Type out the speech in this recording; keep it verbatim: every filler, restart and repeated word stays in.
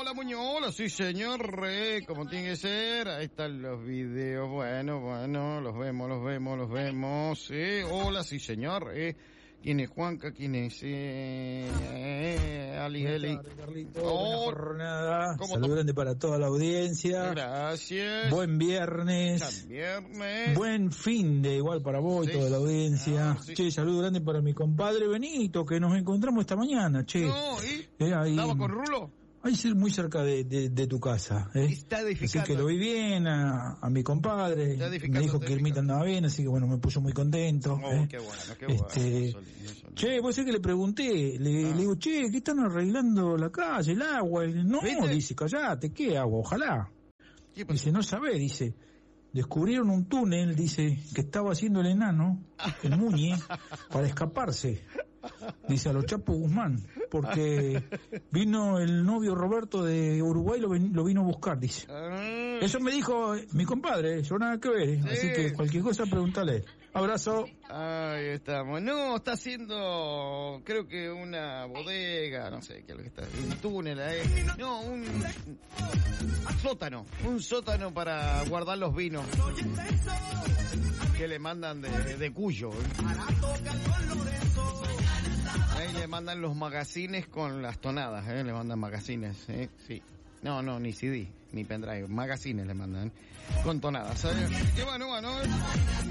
hola Muñoz, hola, sí señor, eh, como tiene que ser, ahí están los videos, bueno, bueno, los vemos, los vemos, los vemos, eh, hola, sí señor, eh, ¿quién es Juanca? ¿Quién es, eh, eh Ali, Eli? Oh, buena jornada, salud to- grande para toda la audiencia. Gracias. Buen viernes. Buen viernes. Buen fin de igual para vos y Sí. toda la audiencia. Ah, sí. Che, salud grande para mi compadre Benito, que nos encontramos esta mañana, che. No, ¿y? Eh, ahí, ¿Estaba con Rulo? ahí sí, muy cerca de, de, de tu casa. Eh. Está edificando. Así que lo vi bien a, a mi compadre. Está edificando, Me dijo está que Irmita edificando. andaba bien, así que bueno, me puso muy contento. Oh, eh. qué bueno, qué bueno. Este, Eso lindo, eso lindo. Che, vos sé que le pregunté, le, Ah. le digo, che, ¿qué están arreglando la calle, el agua? Y, no, ¿Viste? dice, callate, ¿qué agua? Ojalá. ¿Qué pasó? Dice, no sabés, dice, descubrieron un túnel, dice, que estaba haciendo el enano, el Muñe, para escaparse. Dice, a los Chapo Guzmán, porque vino el novio Roberto de Uruguay, lo, ven- lo vino a buscar, dice. Ah, Eso me dijo eh, mi compadre, yo nada que ver, eh. Sí. Así que cualquier cosa pregúntale. Abrazo. ahí estamos. No, está haciendo, creo que una bodega, no sé qué es lo que está, un túnel ahí. No, un, un sótano, un sótano para guardar los vinos que le mandan de, de Cuyo. Ahí le mandan los magazines con las tonadas, ¿eh? Le mandan magazines, ¿eh? Sí. No, no, ni C D, ni pendrive, magazines le mandan con tonadas, ¿sabes? Qué bueno, bueno.